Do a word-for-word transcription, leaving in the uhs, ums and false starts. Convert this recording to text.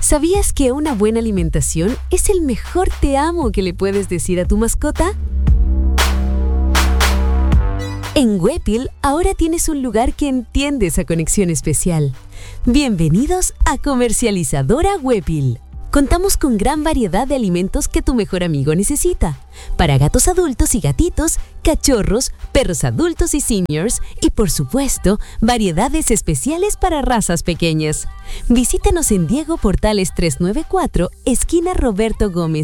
¿Sabías que una buena alimentación es el mejor te amo que le puedes decir a tu mascota? En Wepil ahora tienes un lugar que entiende esa conexión especial. Bienvenidos a Comercializadora Wepil. Contamos con gran variedad de alimentos que tu mejor amigo necesita. Para gatos adultos y gatitos, cachorros, perros adultos y seniors y, por supuesto, variedades especiales para razas pequeñas. Visítanos en Diego Portales trescientos noventa y cuatro, esquina Roberto Gómez,